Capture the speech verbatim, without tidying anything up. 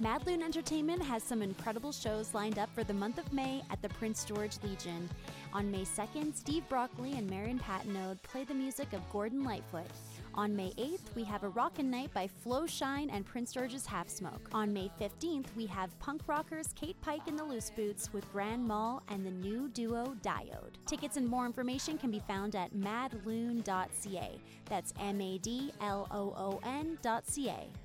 Madloon Entertainment has some incredible shows lined up for the month of May at the Prince George Legion. On May second, Steve Broccoli and Marion Patenaude play the music of Gordon Lightfoot. On May eighth, we have a Rockin' Night by Flo Shine and Prince George's Half Smoke. On May fifteenth, we have punk rockers Kate Pike and the Loose Boots with Grand Mal and the new duo Diode. Tickets and more information can be found at madloon dot c a. That's M A D L O O N dot C A.